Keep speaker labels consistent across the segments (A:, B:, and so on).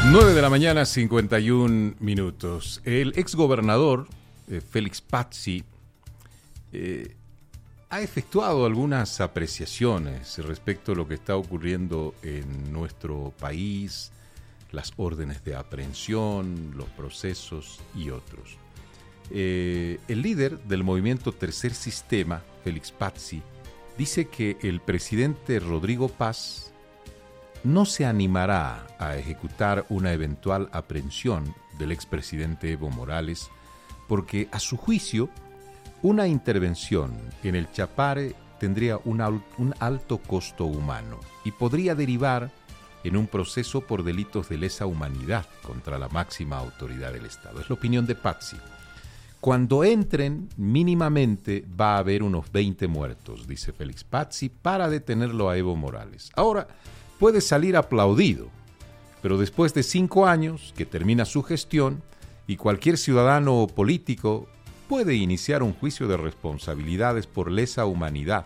A: 9 de la mañana, 51 minutos. El exgobernador Félix Pazzi ha efectuado algunas apreciaciones respecto a lo que está ocurriendo en nuestro país, las órdenes de aprehensión, los procesos y otros. El líder del movimiento Tercer Sistema, Félix Pazzi, dice que el presidente Rodrigo Paz no se animará a ejecutar una eventual aprehensión del expresidente Evo Morales porque, a su juicio, una intervención en el Chapare tendría un alto costo humano y podría derivar en un proceso por delitos de lesa humanidad contra la máxima autoridad del Estado. Es la opinión de Pazzi. Cuando entren, mínimamente va a haber unos 20 muertos, dice Félix Pazzi, para detenerlo a Evo Morales. Ahora, puede salir aplaudido, pero después de 5 años que termina su gestión y cualquier ciudadano o político puede iniciar un juicio de responsabilidades por lesa humanidad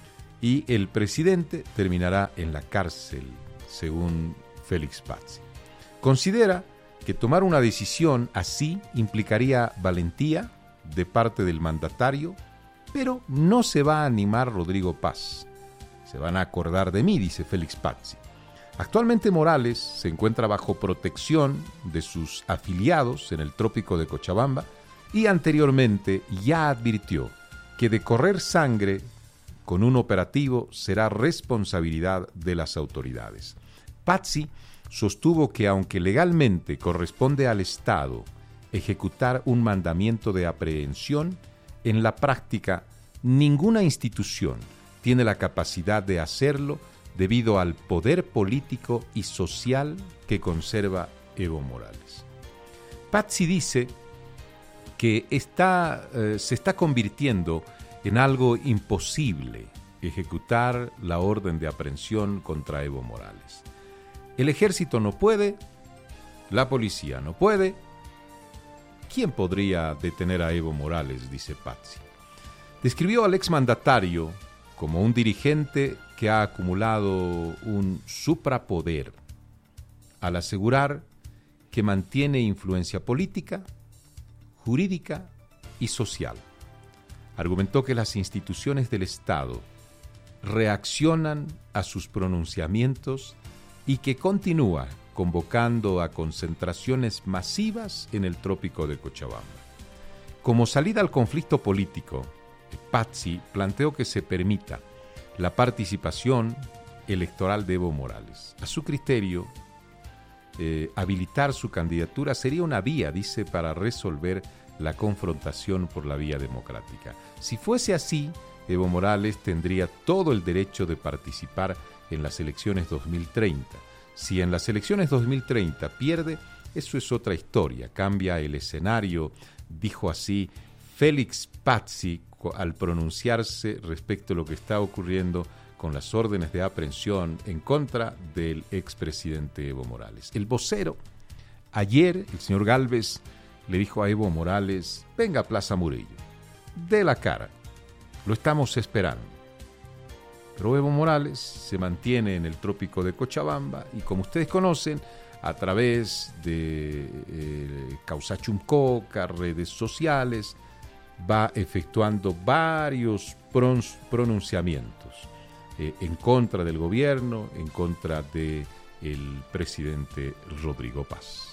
A: y el presidente terminará en la cárcel, según Félix Pazzi. Considera que tomar una decisión así implicaría valentía de parte del mandatario, pero no se va a animar Rodrigo Paz. Se van a acordar de mí, dice Félix Pazzi. Actualmente Morales se encuentra bajo protección de sus afiliados en el trópico de Cochabamba y anteriormente ya advirtió que de correr sangre con un operativo será responsabilidad de las autoridades. Pazzi sostuvo que aunque legalmente corresponde al Estado ejecutar un mandamiento de aprehensión, en la práctica ninguna institución tiene la capacidad de hacerlo debido al poder político y social que conserva Evo Morales. Pazzi dice que se está convirtiendo en algo imposible ejecutar la orden de aprehensión contra Evo Morales. El ejército no puede, la policía no puede. ¿Quién podría detener a Evo Morales?, dice Pazzi. Describió al exmandatario como un dirigente que ha acumulado un suprapoder al asegurar que mantiene influencia política, jurídica y social. Argumentó que las instituciones del Estado reaccionan a sus pronunciamientos y que continúa convocando a concentraciones masivas en el trópico de Cochabamba. Como salida al conflicto político, Pazzi planteó que se permita la participación electoral de Evo Morales. A su criterio, habilitar su candidatura sería una vía, dice, para resolver la confrontación por la vía democrática. Si fuese así, Evo Morales tendría todo el derecho de participar en las elecciones 2030. Si en las elecciones 2030 pierde, eso es otra historia, cambia el escenario, dijo así Félix Pazzi al pronunciarse respecto a lo que está ocurriendo con las órdenes de aprehensión en contra del expresidente Evo Morales. El vocero, ayer, el señor Gálvez, le dijo a Evo Morales: venga a Plaza Murillo, dé la cara, lo estamos esperando. Pero Evo Morales se mantiene en el trópico de Cochabamba y, como ustedes conocen, a través de Causachumcoca, redes sociales, va efectuando varios pronunciamientos en contra del gobierno, en contra del presidente Rodrigo Paz.